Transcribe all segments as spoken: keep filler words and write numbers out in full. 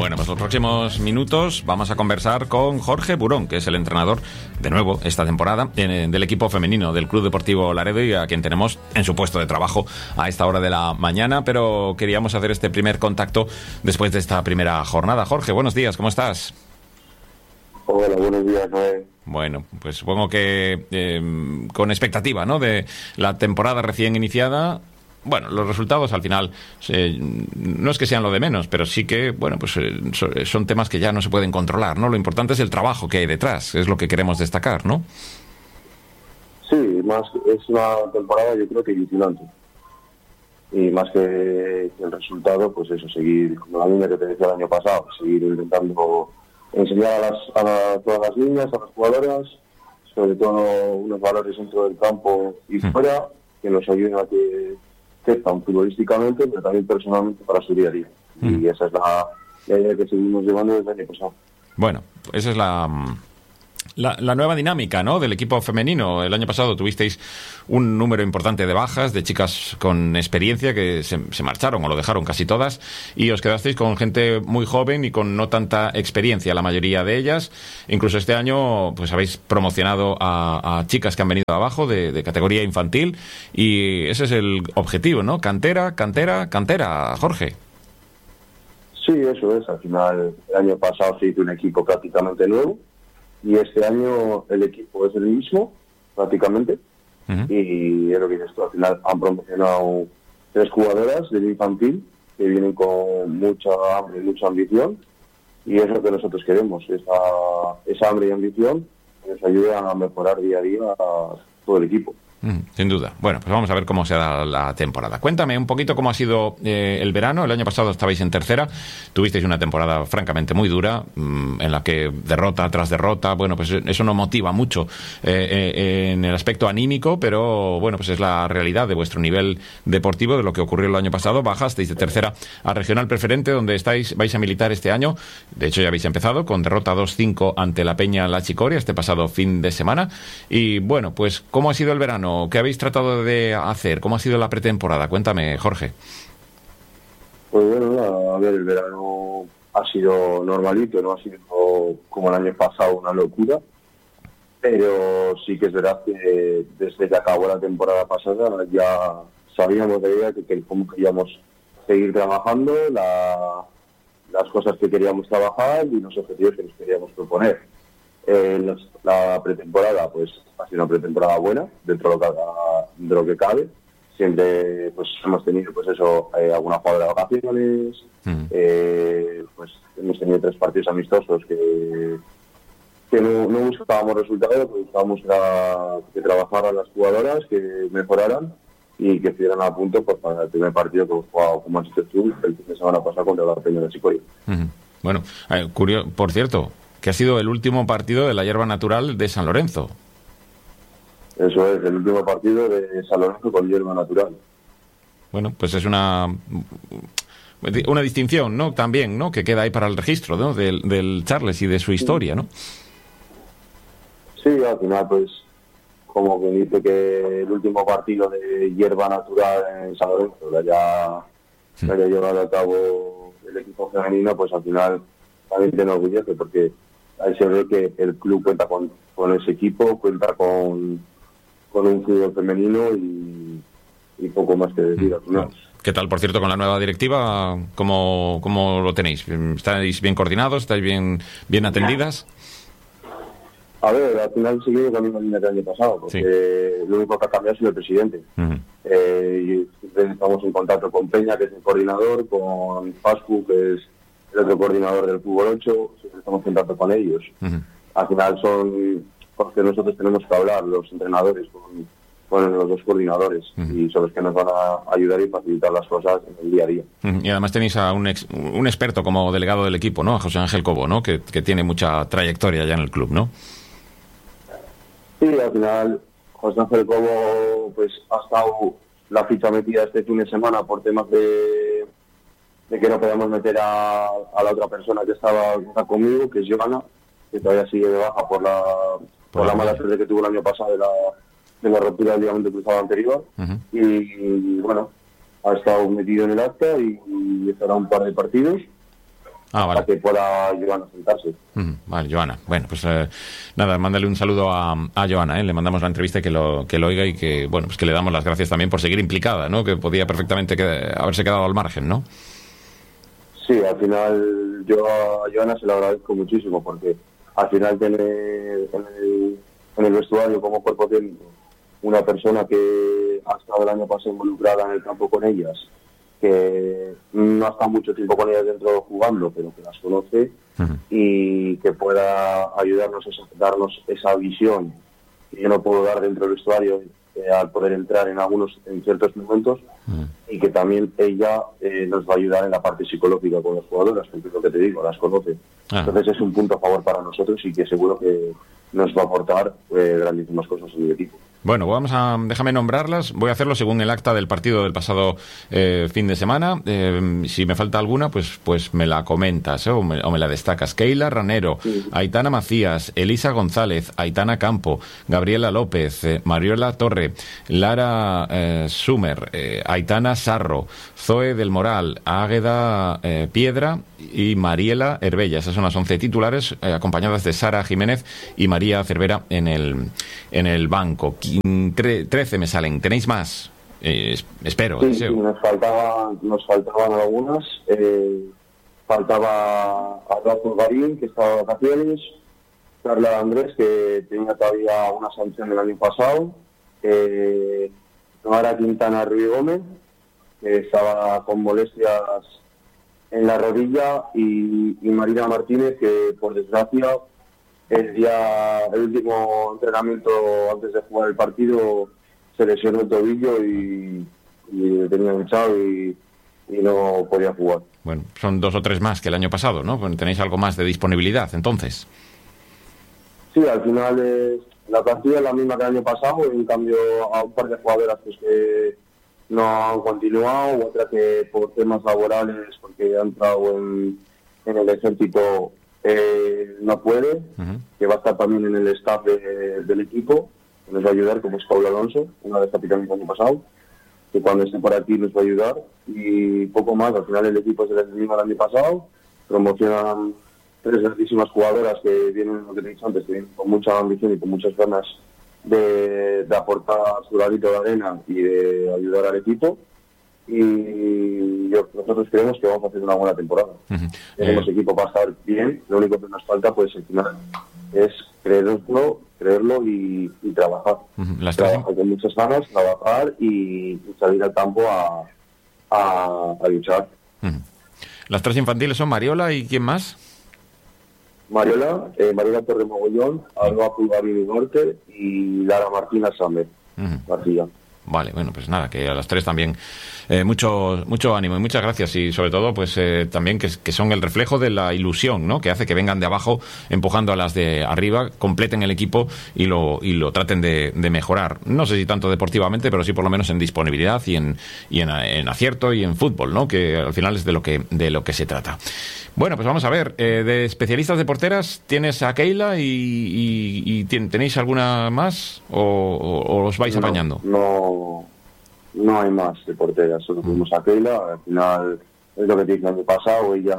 Bueno, pues los próximos minutos vamos a conversar con Jorge Burón, que es el entrenador, de nuevo, esta temporada, del equipo femenino del Club Deportivo Laredo, y a quien tenemos en su puesto de trabajo a esta hora de la mañana, pero queríamos hacer este primer contacto después de esta primera jornada. Jorge, buenos días, ¿cómo estás? Hola, buenos días, Noé. Bueno, pues supongo que eh, con expectativa, ¿no?, de la temporada recién iniciada. Bueno, los resultados al final eh, no es que sean lo de menos, pero sí que, bueno, pues eh, son temas que ya no se pueden controlar, ¿no? Lo importante es el trabajo que hay detrás, es lo que queremos destacar, ¿no? Sí, más es una temporada, yo creo que ilusionante. Y más que el resultado, pues eso, seguir con la línea que te decía el año pasado, seguir intentando enseñar a, las, a la, todas las niñas, a las jugadoras, sobre todo unos valores dentro del campo y hmm. fuera, que nos ayuden a que están futbolísticamente, pero también personalmente para su día a día. Mm. Y esa es la, la idea que seguimos llevando desde el año pasado. Bueno, esa es la, la, la nueva dinámica, ¿no?, del equipo femenino. El año pasado tuvisteis un número importante de bajas, de chicas con experiencia que se, se marcharon o lo dejaron casi todas, y os quedasteis con gente muy joven y con no tanta experiencia, la mayoría de ellas. Incluso este año pues habéis promocionado a, a chicas que han venido abajo de, de categoría infantil, y ese es el objetivo, ¿no? Cantera, cantera, cantera, Jorge. Sí, eso es. Al final, el año pasado se hizo un equipo prácticamente nuevo, y este año el equipo es el mismo, prácticamente. Uh-huh. Y es lo que dices tú, al final han promocionado tres jugadoras del infantil que vienen con mucha hambre y mucha ambición, y es lo que nosotros queremos, esa, esa hambre y ambición que nos ayudan a mejorar día a día a todo el equipo. Sin duda. Bueno, pues vamos a ver cómo se da la temporada. Cuéntame un poquito cómo ha sido eh, el verano. El año pasado estabais en tercera, tuvisteis una temporada francamente muy dura, mmm, en la que derrota tras derrota, bueno, pues eso no motiva mucho eh, eh, en el aspecto anímico, pero bueno, pues es la realidad de vuestro nivel deportivo, de lo que ocurrió el año pasado. Bajasteis de tercera a regional preferente, donde estáis, vais a militar este año. De hecho, ya habéis empezado con derrota dos cinco ante la Peña La Chicoria este pasado fin de semana. Y bueno, pues ¿cómo ha sido el verano? ¿Qué habéis tratado de hacer? ¿Cómo ha sido la pretemporada? Cuéntame, Jorge. Pues bueno, a ver, el verano ha sido normalito, no ha sido como el año pasado una locura, pero sí que es verdad que desde que acabó la temporada pasada ya sabíamos de ella que, que cómo queríamos seguir trabajando, la, las cosas que queríamos trabajar y los objetivos que nos queríamos proponer. Eh, la pretemporada pues ha sido una pretemporada buena dentro de lo que, de lo que cabe. Siempre pues hemos tenido pues eso eh, alguna jugadora de vacaciones, mm. eh, pues hemos tenido tres partidos amistosos que, que no, no buscábamos resultados, lo que buscábamos era que trabajaran las jugadoras, que mejoraran y que estuvieran a punto pues, para el primer partido que hemos jugado con Manchester City el fin de semana pasado contra la Peña de Chicoria. Mm. Bueno, eh, curioso, por cierto, que ha sido el último partido de la hierba natural de San Lorenzo. Eso es, el último partido de San Lorenzo con hierba natural. Bueno, pues es una una distinción, ¿no? También, ¿no? Que queda ahí para el registro, ¿no? Del, del Charles y de su historia, ¿no? Sí, al final, pues, como que dice que el último partido de hierba natural en San Lorenzo lo haya, sí. lo haya llevado a cabo el equipo femenino, pues al final también te enorgullece, porque ahí se ve que el club cuenta con, con ese equipo, cuenta con, con un fútbol femenino y, y poco más que decir al final. ¿Qué tal, por cierto, con la nueva directiva? ¿Cómo, cómo lo tenéis? ¿Estáis bien coordinados? ¿Estáis bien, bien atendidas? A ver, al final seguimos con la misma línea que el año pasado, porque sí. Lo único que ha cambiado ha sido el presidente. Uh-huh. Eh, y estamos en contacto con Peña, que es el coordinador, con Pascu, que es el otro coordinador del fútbol ocho, estamos en contacto con ellos. Uh-huh. Al final son cosas que nosotros tenemos que hablar, los entrenadores, con, con los dos coordinadores, uh-huh. y son los que nos van a ayudar y facilitar las cosas en el día a día. Uh-huh. Y además tenéis a un, ex, un experto como delegado del equipo, ¿no? A José Ángel Cobo, ¿no? Que, que tiene mucha trayectoria ya en el club, ¿no? Sí, al final José Ángel Cobo pues ha estado la ficha metida este fin de semana por temas de de que no podemos meter a, a la otra persona que estaba conmigo, que es Joana, que todavía sigue de baja por la por la mala suerte que tuvo el año pasado de la, de la ruptura del ligamento cruzado anterior. Uh-huh. y, y bueno, ha estado metido en el acta y, y estará un par de partidos Ah, vale. Para que pueda Joana sentarse. Mm, vale, Joana. Bueno, pues eh, nada, mándale un saludo a, a Joana, ¿eh? Le mandamos la entrevista y que lo, que lo oiga y que, bueno, pues que le damos las gracias también por seguir implicada, ¿no? Que podía perfectamente que, haberse quedado al margen, ¿no? Sí, al final yo a Joana se lo agradezco muchísimo porque al final tener en el, en el vestuario como cuerpo técnico una persona que ha estado el año pasado involucrada en el campo con ellas, que no ha estado mucho tiempo con ellas dentro jugando, pero que las conoce uh-huh. y que pueda ayudarnos a darnos esa visión que yo no puedo dar dentro del vestuario eh, al poder entrar en algunos en ciertos momentos uh-huh. y que también ella eh, nos va a ayudar en la parte psicológica con las jugadoras, porque es lo que te digo, las conoce. Uh-huh. Entonces es un punto a favor para nosotros y que seguro que nos va a aportar eh, grandísimas cosas en el equipo. Bueno, vamos a, déjame nombrarlas. Voy a hacerlo según el acta del partido del pasado eh, fin de semana. Eh, si me falta alguna, pues pues me la comentas, ¿eh? o, me, o me la destacas. Keila Ranero, sí. Aitana Macías, Elisa González, Aitana Campo, Gabriela López, eh, Mariola Torre, Lara eh, Sumer, eh, Aitana Sarro, Zoe del Moral, Águeda eh, Piedra y Mariela Herbella. Esas son las once titulares, eh, acompañadas de Sara Jiménez y María Cervera en el, en el banco. trece me salen. ¿Tenéis más? Eh, espero, sí, deseo. Sí, nos faltaban, nos faltaban algunas. Eh, faltaba Arnaldo Garín, que estaba de vacaciones, Carla Andrés, que tenía todavía una sanción el año pasado, eh, Noara Quintana Ruiz Gómez, que estaba con molestias en la rodilla, y, y Marina Martínez, que por desgracia el día el último entrenamiento antes de jugar el partido se lesionó el tobillo y, y tenía hinchado y, y no podía jugar. Bueno, son dos o tres más que el año pasado, ¿no? ¿Tenéis algo más de disponibilidad entonces? Sí, al final es, la plantilla es la misma que el año pasado, en cambio a un par de jugadoras pues que no han continuado, otra que por temas laborales, porque han entrado en, en el ejército, eh, no puede, uh-huh. que va a estar también en el staff de, del equipo, que nos va a ayudar, como es Paula Alonso, una de las capitanes del año pasado, que cuando esté por aquí nos va a ayudar, y poco más. Al final el equipo es el mismo del año pasado, promocionan tres grandísimas jugadoras que vienen, lo que te he dicho antes, que vienen con mucha ambición y con muchas ganas de, de aportar su granito de arena y de ayudar al equipo, y yo, nosotros creemos que vamos a hacer una buena temporada. Uh-huh. Tenemos eh... equipo para estar bien, lo único que nos falta pues al final es creerlo, creerlo y, y trabajar. Uh-huh. Las trabajar tres... con muchas ganas, trabajar y, y salir al campo a, a, a luchar. Uh-huh. Las tres infantiles son Mariola y ¿quién más? Mariola, eh, Mariola Torre Mogollón, Alba Pulgarini Norte y Lara Martina Samer uh-huh. García. Vale, bueno, pues nada, que a las tres también eh, mucho mucho ánimo y muchas gracias, y sobre todo pues eh, también que, que son el reflejo de la ilusión, ¿no?, que hace que vengan de abajo empujando a las de arriba, completen el equipo y lo y lo traten de, de mejorar. No sé si tanto deportivamente, pero sí por lo menos en disponibilidad y en y en, en acierto y en fútbol, ¿no?, que al final es de lo que de lo que se trata. Bueno, pues vamos a ver, eh, de especialistas de porteras tienes a Keila y, y, y ¿tenéis alguna más o, o, o os vais no, apañando? No, no hay más de porteras, solo tuvimos a Keila. Al final es lo que te dije el año pasado, ella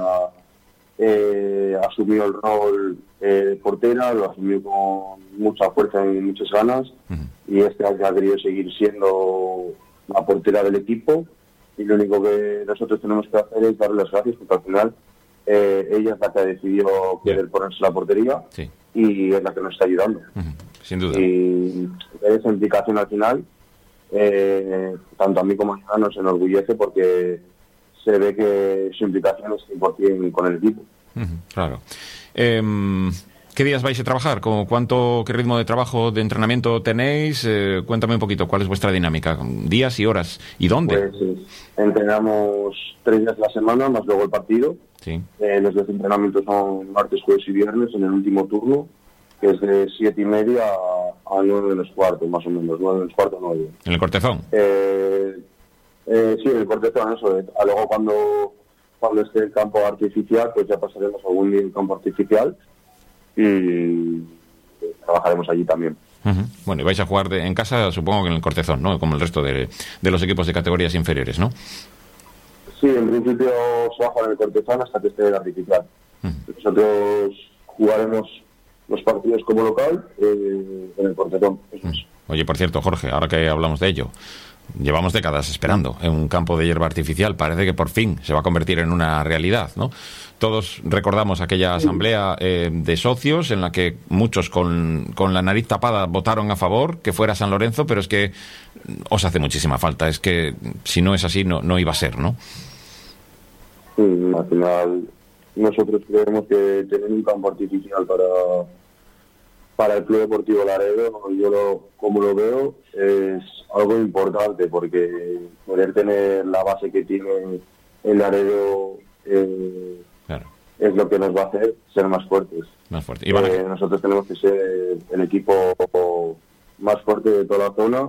eh, asumió el rol eh, de portera, lo asumió con mucha fuerza y muchas ganas, uh-huh. y este año ha querido seguir siendo la portera del equipo, y lo único que nosotros tenemos que hacer es darle las gracias, porque al final Eh, ella es la que ha decidido querer ponerse la portería, sí. y es la que nos está ayudando. Uh-huh. Sin duda. Y esa implicación al final, eh, tanto a mí como a ella nos enorgullece, porque se ve que su implicación es cien por ciento con el equipo. Uh-huh. Claro. Eh, ¿Qué días vais a trabajar? ¿Cuánto, qué ritmo de trabajo, de entrenamiento tenéis? Eh, cuéntame un poquito, ¿cuál es vuestra dinámica? ¿Días y horas? ¿Y dónde? Pues sí, entrenamos tres días a la semana, más luego el partido. Sí. Eh, los dos entrenamientos son martes, jueves y viernes en el último turno, que es de siete y media a, a nueve menos cuarto, más o menos, nueve menos cuarto, nueve. ¿En el Cortezón? Eh, eh, sí, en el Cortezón, eso. Eh, a luego cuando, cuando esté el campo artificial, pues ya pasaremos a algún día en campo artificial y trabajaremos allí también. Uh-huh. Bueno, y vais a jugar de, en casa, supongo que en el Cortezón, ¿no?, como el resto de, de los equipos de categorías inferiores, ¿no? Sí, en principio se va a jugar en el Cortezano hasta que esté el artificial. Uh-huh. Nosotros jugaremos los partidos como local eh, en el Cortezón. Uh-huh. Oye, por cierto, Jorge, ahora que hablamos de ello, llevamos décadas esperando en un campo de hierba artificial. Parece que por fin se va a convertir en una realidad, ¿no? Todos recordamos aquella asamblea eh, de socios en la que muchos con, con la nariz tapada votaron a favor que fuera San Lorenzo, pero es que os hace muchísima falta. Es que si no es así, no, no iba a ser, ¿no? Sí, al final nosotros creemos que tener un campo artificial para... para el Club Deportivo Laredo, yo lo, como lo veo, es algo importante, porque poder tener la base que tiene el Laredo eh, claro. es lo que nos va a hacer ser más fuertes. Más fuerte. ¿Y van a... eh, nosotros tenemos que ser el equipo más fuerte de toda la zona,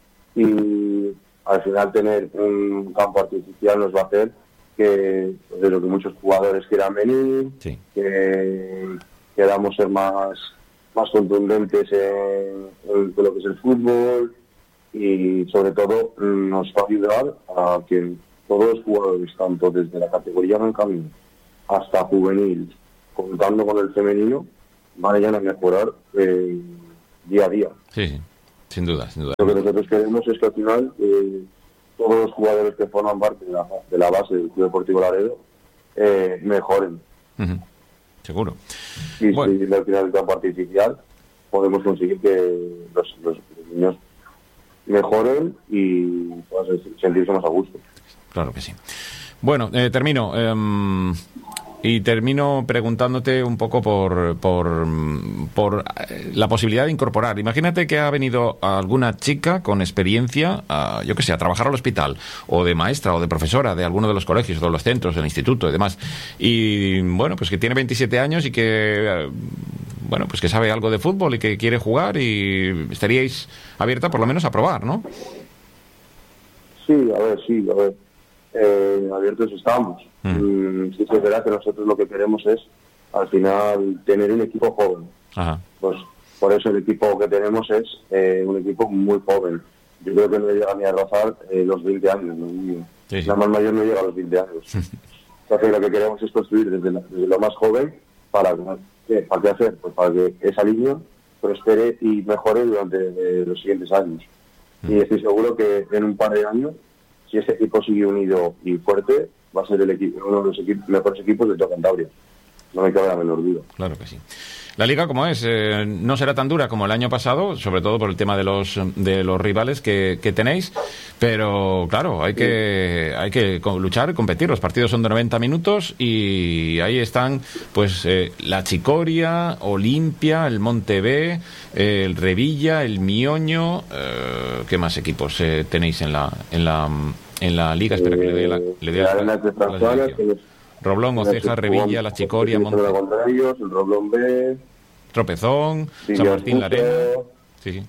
y al final tener un campo artificial nos va a hacer que, pues, de lo que muchos jugadores quieran venir, sí. que queramos ser más más contundentes en, en lo que es el fútbol, y sobre todo nos va a ayudar a que todos los jugadores, tanto desde la categoría en camino hasta juvenil, contando con el femenino, vayan a mejorar eh, día a día. Sí, sí, sin duda, sin duda. Lo que nosotros queremos es que al final eh, todos los jugadores que forman parte de la, de la base del Club Deportivo Laredo eh, mejoren. Uh-huh. Seguro. Y bueno. si al final del campo artificial podemos conseguir que los, los niños mejoren y pues, sentirse más a gusto. Claro que sí. Bueno, eh, termino. Eh, y termino preguntándote un poco por, por, por la posibilidad de incorporar. Imagínate que ha venido alguna chica con experiencia, a, yo qué sé, a trabajar al hospital, o de maestra o de profesora de alguno de los colegios o de los centros, del instituto y demás. Y bueno, pues que tiene veintisiete años y que, bueno, pues que sabe algo de fútbol y que quiere jugar, y estaríais abierta por lo menos a probar, ¿no? Sí, a ver, sí, a ver. Eh, abiertos estamos. Mm. Sí, es verdad que nosotros lo que queremos es, al final, tener un equipo joven. Ajá. Pues por eso el equipo que tenemos es eh, un equipo muy joven. Yo creo que no llega ni a rozar eh, los veinte años. ¿No? Sí, sí. La más mayor no llega a los veinte años. Entonces lo que queremos es construir desde, la, desde lo más joven para, ¿qué? ¿Para qué hacer? Pues para que esa línea prospere y mejore durante eh, los siguientes años. Mm. Y estoy seguro que en un par de años, si este equipo sigue unido y fuerte, va a ser el equipo, uno de los equipos, mejores equipos de toda Cantabria. No me cabe la menor duda. Claro que sí. La liga, como es, eh, no será tan dura como el año pasado, sobre todo por el tema de los de los rivales que, que tenéis, pero claro, hay que hay que luchar y competir. Los partidos son de noventa minutos y ahí están, pues, eh, la Chicoria, Olimpia, el Monte B, eh, el Revilla, el Mioño. Eh, ¿Qué más equipos eh, tenéis en la en la en la liga? Espera que le dé la, le dé la, la, la, la Roblón, Oceja, Revilla, La Chicoria, Monte... ellos, el Roblón B... Tropezón, sí, San Martín, La Arena... Sí, sí.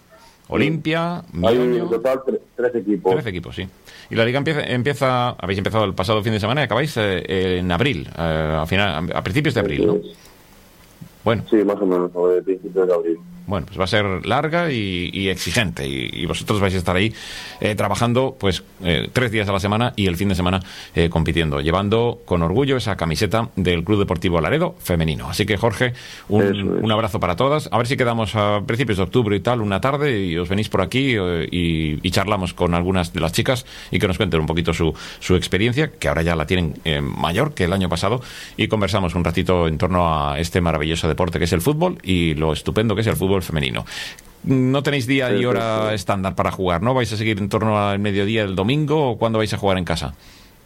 Olimpia, sí. Hay en total tres, tres equipos. Tres equipos, sí. Y la liga empieza, empieza... Habéis empezado el pasado fin de semana y acabáis eh, en abril, eh, a, final, a principios de abril, ¿no? Bueno. Sí, más o menos, a principios de abril. Bueno, pues va a ser larga y, y exigente, y, y vosotros vais a estar ahí eh, trabajando pues eh, tres días a la semana y el fin de semana eh, compitiendo, llevando con orgullo esa camiseta del Club Deportivo Laredo femenino. Así que, Jorge, un, un abrazo para todas. A ver si quedamos a principios de octubre y tal, una tarde, y os venís por aquí eh, y, y charlamos con algunas de las chicas y que nos cuenten un poquito su, su experiencia, que ahora ya la tienen eh, mayor que el año pasado, y conversamos un ratito en torno a este maravilloso deporte que es el fútbol y lo estupendo que es el fútbol femenino. No tenéis día y hora estándar para jugar, ¿no? ¿Vais a seguir en torno al mediodía del domingo o cuándo vais a jugar en casa?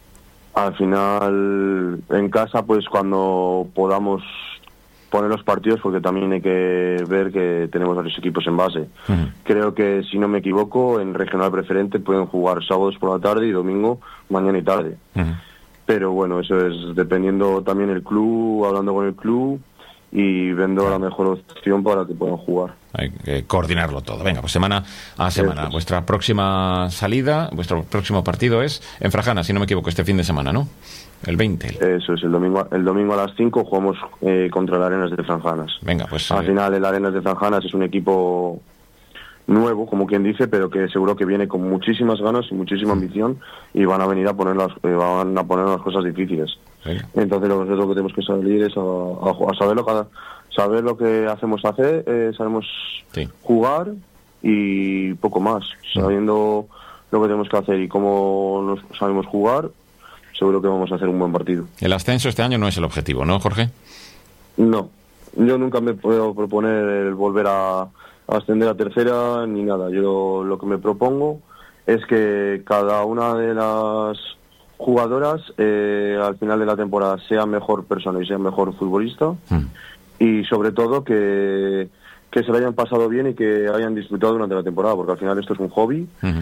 Al final, en casa, pues cuando podamos poner los partidos, porque también hay que ver que tenemos varios equipos en base. Uh-huh. Creo que, si no me equivoco, en regional preferente pueden jugar sábados por la tarde y domingo mañana y tarde. Uh-huh. Pero bueno, eso es dependiendo también el club, hablando con el club y viendo la mejor opción para que puedan jugar. Hay que coordinarlo todo. Venga, pues semana a semana. Eso. Vuestra próxima salida, vuestro próximo partido es en Frajana, si no me equivoco, este fin de semana, ¿no? El veinte. Eso es, el domingo el domingo a las cinco jugamos eh, contra el Arenas de Franjanas. Venga, pues... Al eh... final el Arenas de Franjanas es un equipo nuevo, como quien dice, pero que seguro que viene con muchísimas ganas y muchísima ambición y van a venir a poner las, eh, van a poner las cosas difíciles. Sí. Entonces nosotros lo que tenemos que salir es a, a, a saber lo que saber lo que hacemos hacer, eh, sabemos sí. jugar y poco más, sí. sabiendo lo que tenemos que hacer y cómo nos sabemos jugar, seguro que vamos a hacer un buen partido. El ascenso este año no es el objetivo, ¿no, Jorge? No, yo nunca me puedo proponer el volver a ascender a tercera ni nada. Yo lo que me propongo es que cada una de las jugadoras eh, al final de la temporada sea mejor persona y sea mejor futbolista mm. y sobre todo que, que se lo hayan pasado bien y que hayan disfrutado durante la temporada, porque al final esto es un hobby mm-hmm.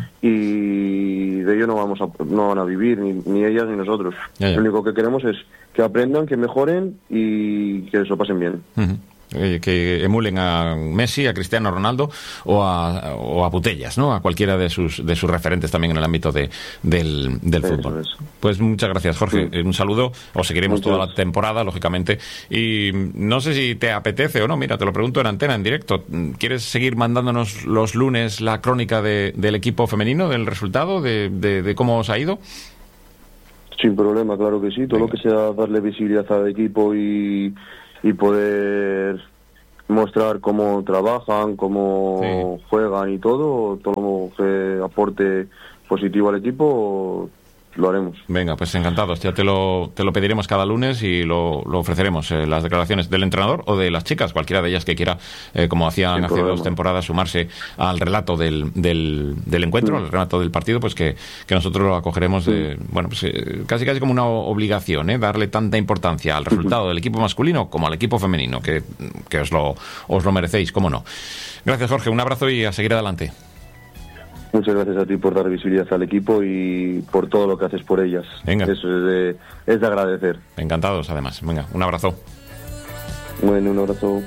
y de ello no vamos a, no van a vivir ni, ni ellas ni nosotros. Ya, ya. Lo único que queremos es que aprendan, que mejoren y que se lo pasen bien. Mm-hmm. Eh, que emulen a Messi, a Cristiano Ronaldo o a, o a Putellas, ¿no? A cualquiera de sus de sus referentes también en el ámbito de, del, del fútbol. Es. Pues muchas gracias, Jorge. Sí. Un saludo. Os seguiremos muchas. toda la temporada, lógicamente. Y no sé si te apetece o no. Mira, te lo pregunto en antena, en directo. ¿Quieres seguir mandándonos los lunes la crónica de, del equipo femenino, del resultado, de, de, de cómo os ha ido? Sin problema, claro que sí. Todo Venga. Lo que sea darle visibilidad al equipo y y poder mostrar cómo trabajan, cómo sí. juegan y todo, todo lo que aporte positivo al equipo, lo haremos. Venga, pues encantados. Ya te lo, te lo pediremos cada lunes y lo, lo ofreceremos. Eh, las declaraciones del entrenador o de las chicas, cualquiera de ellas que quiera, eh, como hacían hace dos temporadas, sumarse al relato del, del, del encuentro, sí. al relato del partido, pues que, que nosotros lo acogeremos, sí. de, bueno, pues eh, casi casi como una obligación, ¿eh? Darle tanta importancia al resultado uh-huh. del equipo masculino como al equipo femenino, que, que os lo, os lo merecéis, cómo no. Gracias, Jorge. Un abrazo y a seguir adelante. Muchas gracias a ti por dar visibilidad al equipo y por todo lo que haces por ellas. Venga. Eso es de, es de agradecer. Encantados, además. Venga, un abrazo. Bueno, un abrazo.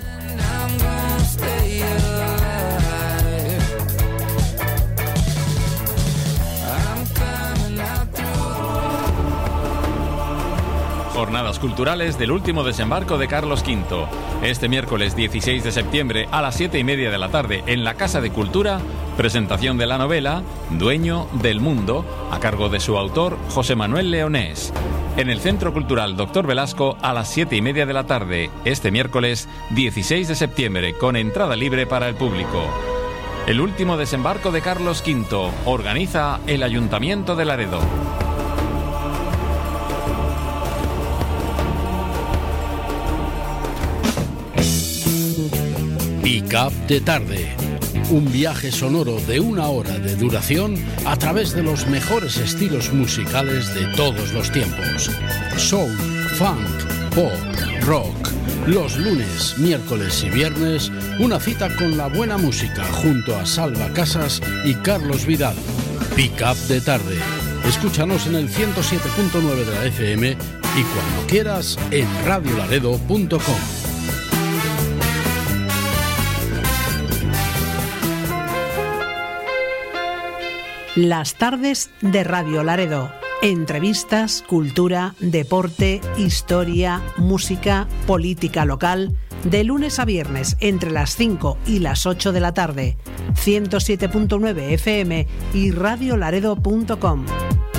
Jornadas culturales del último desembarco de Carlos quinto. Este miércoles dieciséis de septiembre a las siete y media de la tarde en la Casa de Cultura, presentación de la novela Dueño del Mundo, a cargo de su autor José Manuel Leonés. En el Centro Cultural Doctor Velasco a las siete y media de la tarde, este miércoles dieciséis de septiembre, con entrada libre para el público. El último desembarco de Carlos quinto, organiza el Ayuntamiento de Laredo. Pick-up de tarde. Un viaje sonoro de una hora de duración a través de los mejores estilos musicales de todos los tiempos. Soul, funk, pop, rock. Los lunes, miércoles y viernes, una cita con la buena música junto a Salva Casas y Carlos Vidal. Pick-up de tarde. Escúchanos en el ciento siete punto nueve de la F M y cuando quieras en radio laredo punto com. Las tardes de Radio Laredo. Entrevistas, cultura, deporte, historia, música, política local. De lunes a viernes entre las cinco y las ocho de la tarde. ciento siete punto nueve F M y radio laredo punto com.